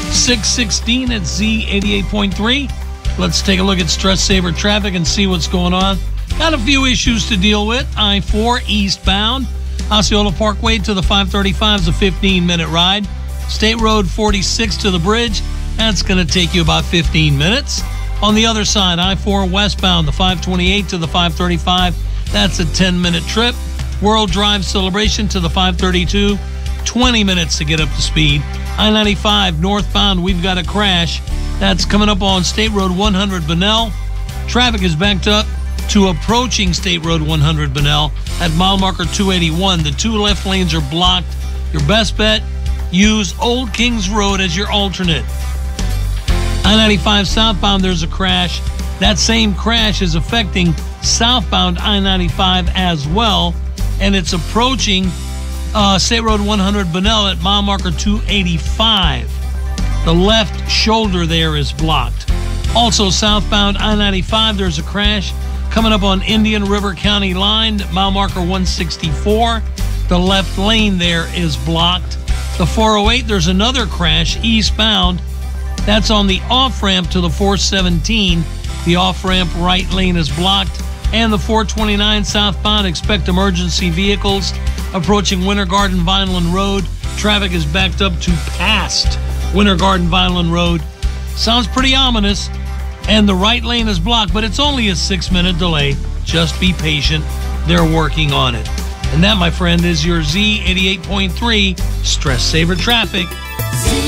616 at Z88.3. Let's take a look at Stress Saver traffic and see what's going on. Got a few issues to deal with. I-4 eastbound. Osceola Parkway to the 535 is a 15-minute ride. State Road 46 to the bridge. That's going to take you about 15 minutes. On the other side, I-4 westbound, the 528 to the 535. That's a 10-minute trip. World Drive Celebration to the 532. 20 minutes to get up to speed. I-95 northbound, we've got a crash. That's coming up on State Road 100 Bunnell. Traffic is backed up to approaching State Road 100 Bunnell at mile marker 281. The two left lanes are blocked. Your best bet, use Old Kings Road as your alternate. I-95 southbound, there's a crash. That same crash is affecting southbound I-95 as well, and it's approaching State Road 100 Bunnell at mile marker 285. The left shoulder there is blocked. Also southbound I-95, there's a crash coming up on Indian River County line, mile marker 164. The left lane there is blocked. The 408, there's another crash eastbound. That's on the off-ramp to the 417. The off-ramp right lane is blocked. And the 429 southbound, expect emergency vehicles approaching Winter Garden Vineland Road. Traffic is backed up to past Winter Garden Vineland Road. Sounds pretty ominous. And the right lane is blocked, but it's only a 6-minute delay. Just be patient. They're working on it. And that, my friend, is your Z88.3 Stress Saver Traffic.